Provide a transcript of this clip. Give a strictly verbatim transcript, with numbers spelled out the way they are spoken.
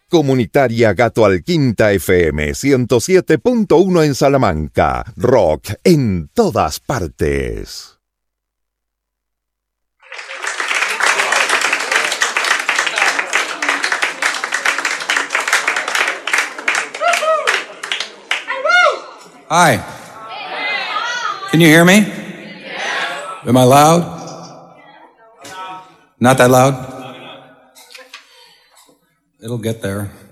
Comunitaria Gato Alquinta F M ciento siete punto uno en Salamanca. Rock en todas partes. Hi. Can you hear me? Am I loud? Not that loud? It'll get there.